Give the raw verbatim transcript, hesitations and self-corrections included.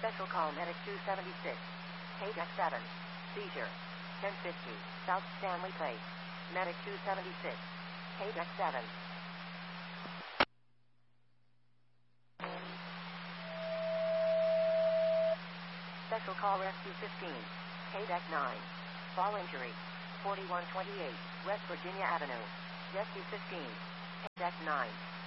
Special call medic two seventy-six. K-Deck seven. Seizure. ten fifty. South Stanley Place. Medic two seventy-six. K-Deck seven. Special call rescue fifteen. K-Deck nine. Fall injury. forty-one twenty-eight. West Virginia Avenue. Rescue fifteen. K-Deck nine.